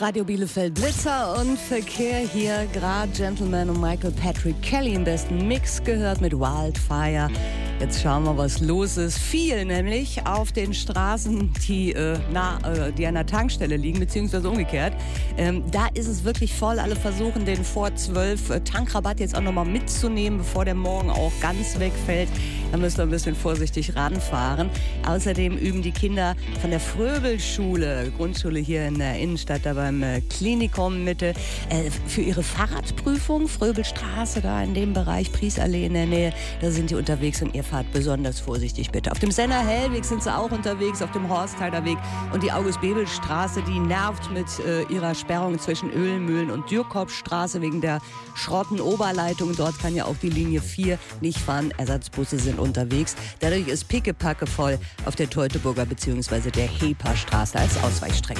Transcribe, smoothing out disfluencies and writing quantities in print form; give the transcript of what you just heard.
Radio Bielefeld Blitzer und Verkehr hier. Gerade Gentleman und Michael Patrick Kelly im besten Mix gehört mit Wildfire. Jetzt schauen wir, was los ist. Viel nämlich auf den Straßen, die an der Tankstelle liegen, beziehungsweise umgekehrt. Da ist es wirklich voll. Alle versuchen, den vor 12 Tankrabatt jetzt auch nochmal mitzunehmen, bevor der morgen auch ganz wegfällt. Da müsst ihr ein bisschen vorsichtig ranfahren. Außerdem üben die Kinder von der Fröbelschule, Grundschule hier in der Innenstadt, da beim Klinikum Mitte, für ihre Fahrradprüfung. Fröbelstraße, da in dem Bereich, Priesallee in der Nähe, da sind die unterwegs und ihr fahrt besonders vorsichtig bitte. Auf dem Senner-Hellweg sind sie auch unterwegs, auf dem Horstheider Weg, und die August-Bebel-Straße, die nervt mit ihrer Sperrung zwischen Ölmühlen und Dürkopfstraße wegen der Schrotten-Oberleitung. Dort kann ja auch die Linie 4 nicht fahren. Ersatzbusse sind unterwegs. Dadurch ist pickepacke voll auf der Teutoburger bzw. der Heperstraße als Ausweichstrecke.